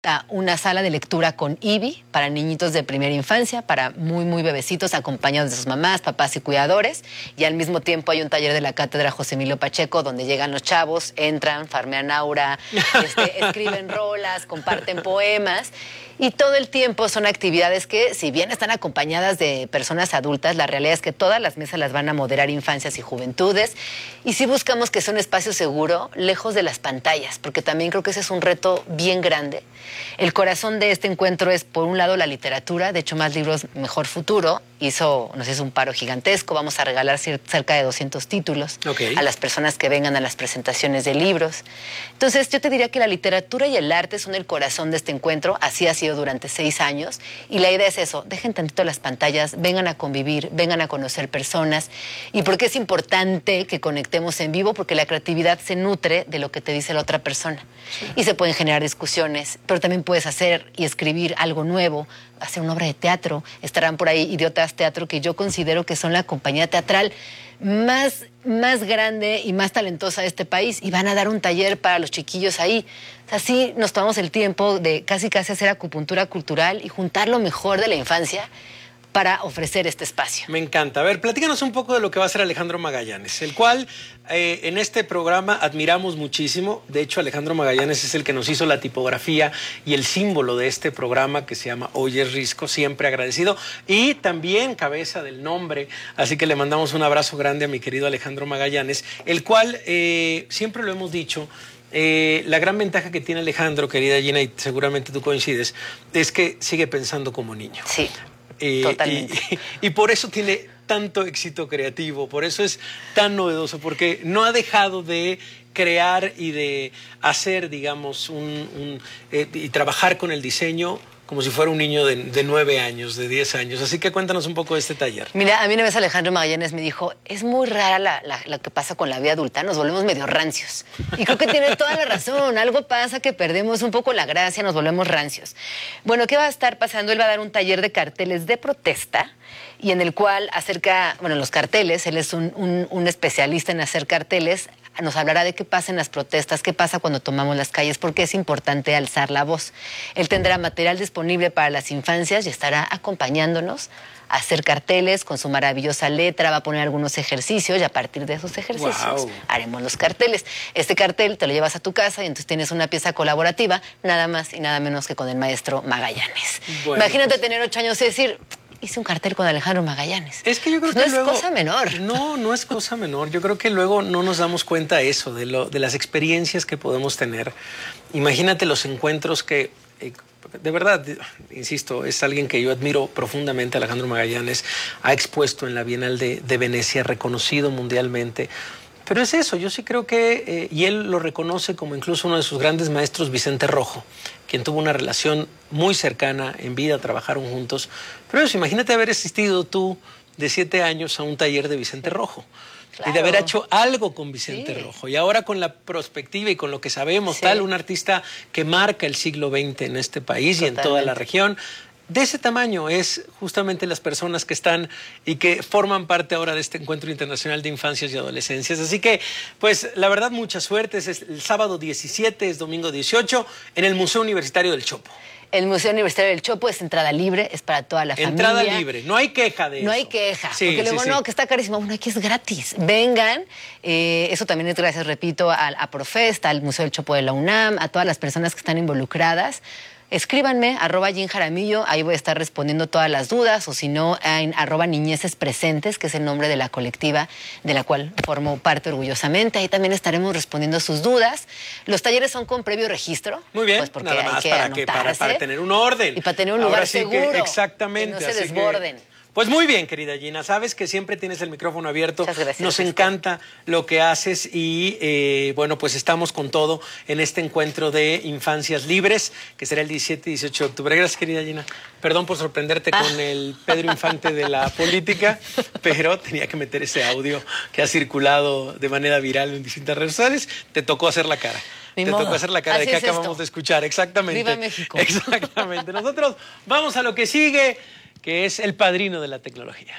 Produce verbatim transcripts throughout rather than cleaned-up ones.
una sala de lectura con I B I para niñitos de primera infancia, para muy, muy bebecitos acompañados de sus mamás, papás y cuidadores. Y al mismo tiempo hay un taller de la Cátedra José Emilio Pacheco donde llegan los chavos, entran, farmean aura, este, escriben rolas, comparten poemas. Y todo el tiempo son actividades que, si bien están acompañadas de personas adultas, la realidad es que todas las mesas las van a moderar infancias y juventudes. Y sí buscamos que sea un espacio seguro, lejos de las pantallas, porque también creo que ese es un reto bien grande. El corazón de este encuentro es, por un lado, la literatura. De hecho, Más Libros, Mejor Futuro hizo, nos hizo un paro gigantesco. Vamos a regalar cerca de doscientos títulos okay. a las personas que vengan a las presentaciones de libros. Entonces, yo te diría que la literatura y el arte son el corazón de este encuentro. Así ha sido durante seis años. Y la idea es eso, dejen tantito las pantallas, vengan a convivir, vengan a conocer personas. ¿Y por qué es importante que conectemos en vivo? Porque la creatividad se nutre de lo que te dice la otra persona. Sí. Y se pueden generar discusiones, pero también puedes hacer y escribir algo nuevo, hacer una obra de teatro. Estarán por ahí Idiotas Teatro, que yo considero que son la compañía teatral más, más grande y más talentosa de este país, y van a dar un taller para los chiquillos ahí. Así nos tomamos el tiempo de casi casi hacer acupuntura cultural y juntar lo mejor de la infancia para ofrecer este espacio. Me encanta. A ver, platícanos un poco de lo que va a hacer Alejandro Magallanes, el cual eh, en este programa admiramos muchísimo. De hecho, Alejandro Magallanes es el que nos hizo la tipografía y el símbolo de este programa que se llama Hoy es Risco, siempre agradecido, y también cabeza del nombre. Así que le mandamos un abrazo grande a mi querido Alejandro Magallanes, el cual eh, siempre lo hemos dicho. Eh, la gran ventaja que tiene Alejandro, querida Gina, y seguramente tú coincides, es que sigue pensando como niño. Sí. Eh, Totalmente. Y, y, y por eso tiene tanto éxito creativo, por eso es tan novedoso, porque no ha dejado de crear y de hacer, digamos, un, un, eh, y trabajar con el diseño como si fuera un niño de, de nueve años, de diez años. Así que cuéntanos un poco de este taller. Mira, a mí una vez Alejandro Magallanes me dijo, es muy rara la, la, la que pasa con la vida adulta, nos volvemos medio rancios. Y creo que tiene toda la razón, algo pasa que perdemos un poco la gracia, nos volvemos rancios. Bueno, ¿qué va a estar pasando? Él va a dar un taller de carteles de protesta, y en el cual acerca, bueno, los carteles, él es un, un, un especialista en hacer carteles, nos hablará de qué pasa en las protestas, qué pasa cuando tomamos las calles, porque es importante alzar la voz. Él tendrá material disponible para las infancias y estará acompañándonos a hacer carteles con su maravillosa letra, va a poner algunos ejercicios y a partir de esos ejercicios wow. haremos los carteles. Este cartel te lo llevas a tu casa y entonces tienes una pieza colaborativa, nada más y nada menos que con el maestro Magallanes. Bueno, Imagínate pues... tener ocho años y decir... hice un cartel con Alejandro Magallanes. Es que yo creo pues que no luego... es cosa menor. No, no es cosa menor. Yo creo que luego no nos damos cuenta de eso, de, lo, de las experiencias que podemos tener. Imagínate los encuentros que... Eh, de verdad, insisto, es alguien que yo admiro profundamente, Alejandro Magallanes. Ha expuesto en la Bienal de, de Venecia, reconocido mundialmente. Pero es eso, yo sí creo que, eh, y él lo reconoce como incluso uno de sus grandes maestros, Vicente Rojo, quien tuvo una relación muy cercana en vida, trabajaron juntos. Pero eso, imagínate haber asistido tú de siete años a un taller de Vicente Rojo. Claro. Y de haber hecho algo con Vicente sí. Rojo. Y ahora con la perspectiva y con lo que sabemos, sí. tal, un artista que marca el siglo veinte en este país Totalmente. Y en toda la región. De ese tamaño es justamente las personas que están y que forman parte ahora de este Encuentro Internacional de Infancias y Adolescencias. Así que, pues, la verdad, mucha suerte. Es el sábado diecisiete, es domingo dieciocho, en el Museo Universitario del Chopo. El Museo Universitario del Chopo es entrada libre, es para toda la familia. Entrada libre, no hay queja de eso. No hay queja, sí, porque luego sí, no, sí. que está carísimo. Bueno, aquí es gratis. Vengan, eh, eso también es gracias, repito, a, a Profesta, al Museo del Chopo de la UNAM, a todas las personas que están involucradas. Escríbanme, arroba Gin Jaramillo, ahí voy a estar respondiendo todas las dudas, o si no, en arroba Niñeces Presentes, que es el nombre de la colectiva de la cual formo parte orgullosamente. Ahí también estaremos respondiendo sus dudas. Los talleres son con previo registro. Muy bien, pues porque nada más para, que, para, para tener un orden. Y para tener un lugar Ahora sí seguro. Que, exactamente. Que no se desborden. Que... Pues muy bien, querida Gina, sabes que siempre tienes el micrófono abierto. Muchas gracias. Nos encanta lo que haces y eh, bueno, pues estamos con todo en este encuentro de Infancias Libres, que será el diecisiete y dieciocho de octubre. Gracias, querida Gina. Perdón por sorprenderte ah. con el Pedro Infante de la política, pero tenía que meter ese audio que ha circulado de manera viral en distintas redes sociales. Te tocó hacer la cara. Ni Te modo. tocó hacer la cara Así de que es acabamos esto. de escuchar. Exactamente. Viva México. Exactamente. Nosotros vamos a lo que sigue, que es el padrino de la tecnología.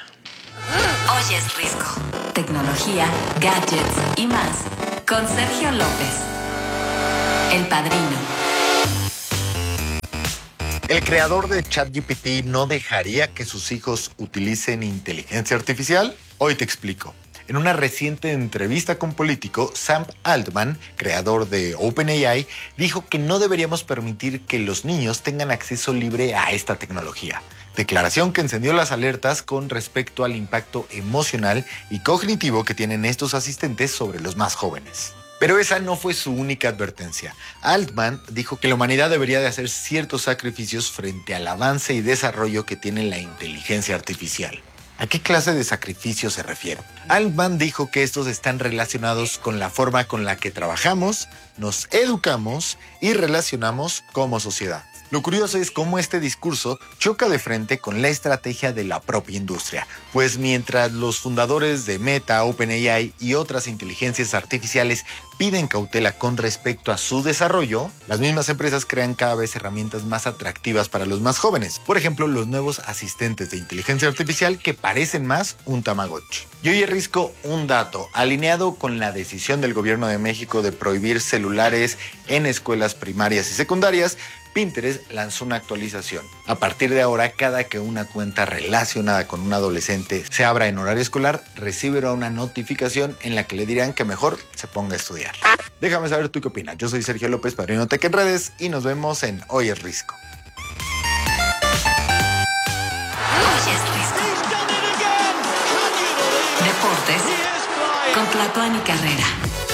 Hoy es Risco. Tecnología, gadgets y más. Con Sergio López. El padrino. ¿El creador de ChatGPT no dejaría que sus hijos utilicen inteligencia artificial? Hoy te explico. En una reciente entrevista con Político, Sam Altman, creador de OpenAI, dijo que no deberíamos permitir que los niños tengan acceso libre a esta tecnología. Declaración que encendió las alertas con respecto al impacto emocional y cognitivo que tienen estos asistentes sobre los más jóvenes. Pero esa no fue su única advertencia. Altman dijo que la humanidad debería de hacer ciertos sacrificios frente al avance y desarrollo que tiene la inteligencia artificial. ¿A qué clase de sacrificios se refiere? Altman dijo que estos están relacionados con la forma con la que trabajamos, nos educamos y relacionamos como sociedad. Lo curioso es cómo este discurso choca de frente con la estrategia de la propia industria, pues mientras los fundadores de Meta, OpenAI y otras inteligencias artificiales piden cautela con respecto a su desarrollo, las mismas empresas crean cada vez herramientas más atractivas para los más jóvenes. Por ejemplo, los nuevos asistentes de inteligencia artificial que parecen más un Tamagotchi. Y hoy risco un dato, alineado con la decisión del gobierno de México de prohibir celulares en escuelas primarias y secundarias. Pinterest lanzó una actualización. A partir de ahora, cada que una cuenta relacionada con un adolescente se abra en horario escolar, recibirá una notificación en la que le dirán que mejor se ponga a estudiar. Déjame saber tú qué opinas. Yo soy Sergio López, Padrino Tech en redes, y nos vemos en Hoy es Risco. Hoy es Risco. Deportes con Tlatuani Carrera.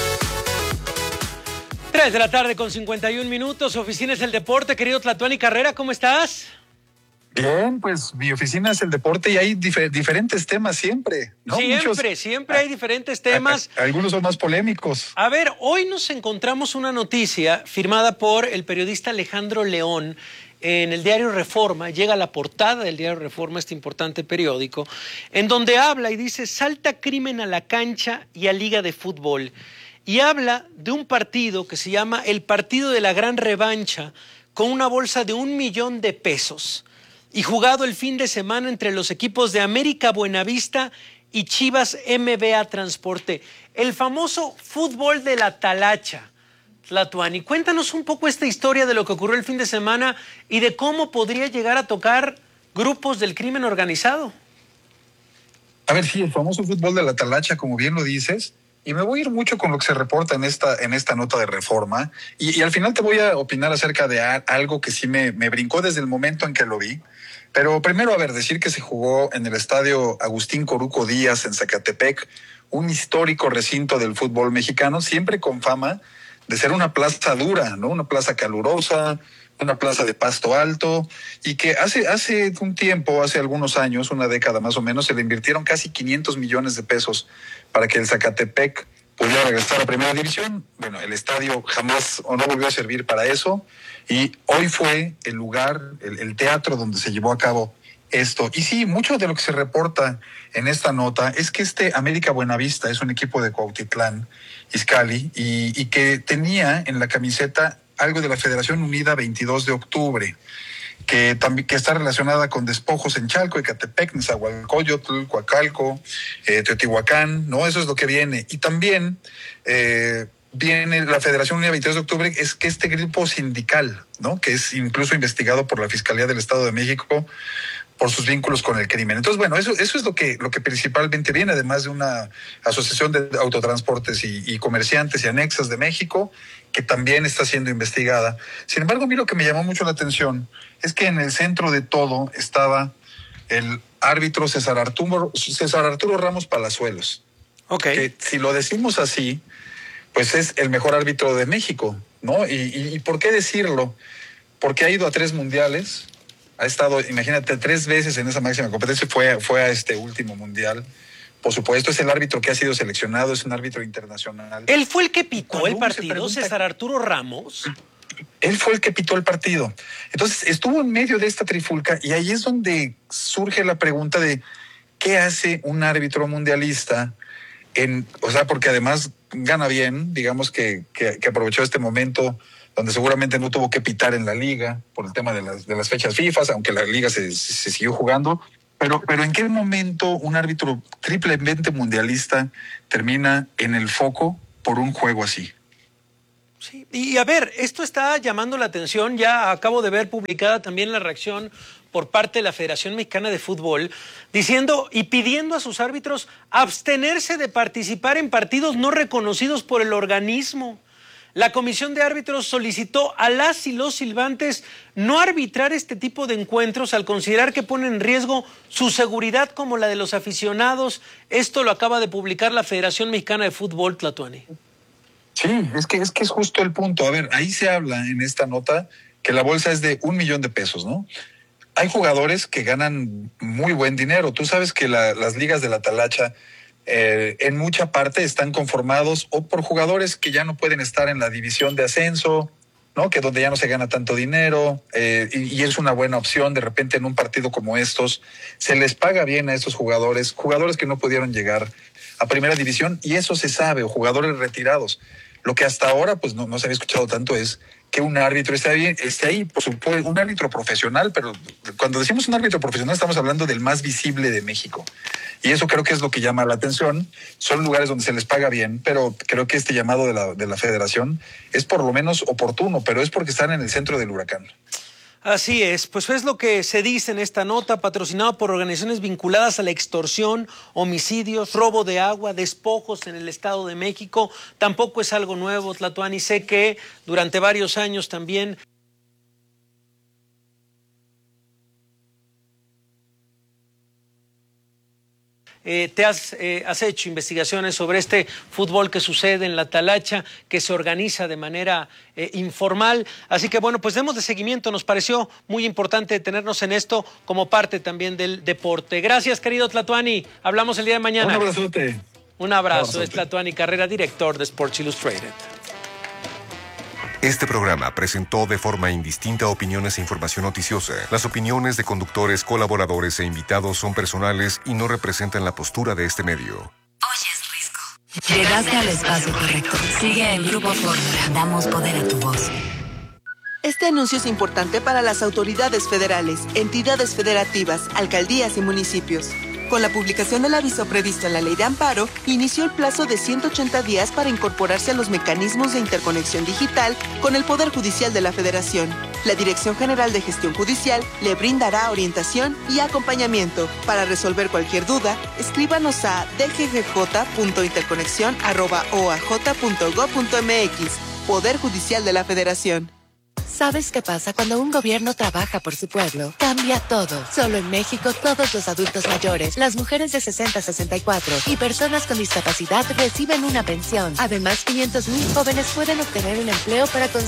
tres de la tarde con cincuenta y un minutos, Oficina es el Deporte. Querido Tlatuani Carrera, ¿cómo estás? Bien, pues mi oficina es el deporte y hay difer- diferentes temas siempre, ¿no? Siempre, Muchos, siempre hay diferentes temas. A, a, algunos son más polémicos. A ver, hoy nos encontramos una noticia firmada por el periodista Alejandro León en el diario Reforma. Llega a la portada del diario Reforma, este importante periódico, en donde habla y dice: salta crimen a la cancha y a Liga de Fútbol. Y habla de un partido que se llama el Partido de la Gran Revancha, con una bolsa de un millón de pesos. Y jugado el fin de semana entre los equipos de América Buenavista y Chivas M B A Transporte. El famoso fútbol de la talacha. Tlatuani, cuéntanos un poco esta historia de lo que ocurrió el fin de semana y de cómo podría llegar a tocar grupos del crimen organizado. A ver, sí, el famoso fútbol de la talacha, como bien lo dices. Y me voy a ir mucho con lo que se reporta en esta, en esta nota de Reforma. Y, y al final te voy a opinar acerca de a, algo que sí me, me brincó desde el momento en que lo vi. Pero primero, a ver, decir que se jugó en el estadio Agustín Coruco Díaz en Zacatepec, un histórico recinto del fútbol mexicano, siempre con fama de ser una plaza dura, ¿no? Una plaza calurosa, una plaza de pasto alto, y que hace, hace un tiempo, hace algunos años, una década más o menos, se le invirtieron casi quinientos millones de pesos para que el Zacatepec pudiera regresar a Primera División. Bueno, el estadio jamás o no volvió a servir para eso, y hoy fue el lugar, el, el teatro donde se llevó a cabo esto. Y sí, mucho de lo que se reporta en esta nota es que este América Buenavista es un equipo de Cuautitlán Izcalli y, y que tenía en la camiseta algo de la Federación Unida veintidós de octubre, que también que está relacionada con despojos en Chalco, Ecatepec, Nezahualcóyotl, Coacalco, eh, Teotihuacán, ¿no? Eso es lo que viene. Y también eh, viene la Federación Unida veintidós de octubre, es que este grupo sindical, ¿no? Que es incluso investigado por la Fiscalía del Estado de México por sus vínculos con el crimen. Entonces, bueno, eso, eso es lo que, lo que principalmente viene, además de una asociación de autotransportes y, y comerciantes y anexas de México, que también está siendo investigada. Sin embargo, a mí lo que me llamó mucho la atención es que en el centro de todo estaba el árbitro César Arturo, César Arturo Ramos Palazuelos. Okay. Que si lo decimos así, pues es el mejor árbitro de México, ¿no? Y, y, y ¿por qué decirlo? Porque ha ido a tres mundiales, ha estado, imagínate, tres veces en esa máxima competencia, fue, fue a este último mundial. Por supuesto, es el árbitro que ha sido seleccionado, es un árbitro internacional. Él fue el que pitó el partido, pregunta, César Arturo Ramos. Él fue el que pitó el partido. Entonces, estuvo en medio de esta trifulca y ahí es donde surge la pregunta de ¿qué hace un árbitro mundialista? En, o sea, porque además gana bien, digamos que, que, que aprovechó este momento donde seguramente no tuvo que pitar en la liga por el tema de las, de las fechas FIFA, aunque la liga se, se siguió jugando. Pero, pero ¿en qué momento un árbitro triplemente mundialista termina en el foco por un juego así? Sí, y a ver, esto está llamando la atención. Ya acabo de ver publicada también la reacción por parte de la Federación Mexicana de Fútbol, diciendo y pidiendo a sus árbitros abstenerse de participar en partidos no reconocidos por el organismo. La Comisión de Árbitros solicitó a las y los silbantes no arbitrar este tipo de encuentros al considerar que ponen en riesgo su seguridad como la de los aficionados. Esto lo acaba de publicar la Federación Mexicana de Fútbol, Tlatuani. Sí, es que, es que es justo el punto. A ver, ahí se habla en esta nota que la bolsa es de un millón de pesos, ¿no? Hay jugadores que ganan muy buen dinero. Tú sabes que la, las ligas de la talacha eh, en mucha parte están conformados o por jugadores que ya no pueden estar en la división de ascenso, ¿no? Que donde ya no se gana tanto dinero eh, y, y es una buena opción. De repente en un partido como estos se les paga bien a estos jugadores, jugadores que no pudieron llegar a primera división, y eso se sabe, o jugadores retirados. Lo que hasta ahora pues no, no se había escuchado tanto es que un árbitro esté ahí, esté ahí, por supuesto, un árbitro profesional, pero cuando decimos un árbitro profesional estamos hablando del más visible de México. Y eso creo que es lo que llama la atención. Son lugares donde se les paga bien, pero creo que este llamado de la, de la federación es por lo menos oportuno, pero es porque están en el centro del huracán. Así es, pues es lo que se dice en esta nota, patrocinado por organizaciones vinculadas a la extorsión, homicidios, robo de agua, despojos en el Estado de México. Tampoco es algo nuevo, Tlatuani. Sé que durante varios años también Eh, te has, eh, has hecho investigaciones sobre este fútbol que sucede en la talacha, que se organiza de manera eh, informal. Así que bueno, pues demos de seguimiento. Nos pareció muy importante detenernos en esto como parte también del deporte. Gracias, querido Tlatuani. Hablamos el día de mañana. Un abrazote. Un abrazo. Es Tlatuani Carrera, director de Sports Illustrated. Este programa presentó de forma indistinta opiniones e información noticiosa. Las opiniones de conductores, colaboradores e invitados son personales y no representan la postura de este medio. Oyes Risco. Llegaste al espacio correcto. Sigue el Grupo Fórmula. Damos poder a tu voz. Este anuncio es importante para las autoridades federales, entidades federativas, alcaldías y municipios. Con la publicación del aviso previsto en la Ley de Amparo, inició el plazo de ciento ochenta días para incorporarse a los mecanismos de interconexión digital con el Poder Judicial de la Federación. La Dirección General de Gestión Judicial le brindará orientación y acompañamiento. Para resolver cualquier duda, escríbanos a d g g j punto interconexión arroba o a j punto gob punto m x. Poder Judicial de la Federación. ¿Sabes qué pasa cuando un gobierno trabaja por su pueblo? Cambia todo. Solo en México, todos los adultos mayores, las mujeres de sesenta a sesenta y cuatro y personas con discapacidad reciben una pensión. Además, quinientos mil jóvenes pueden obtener un empleo para conseguir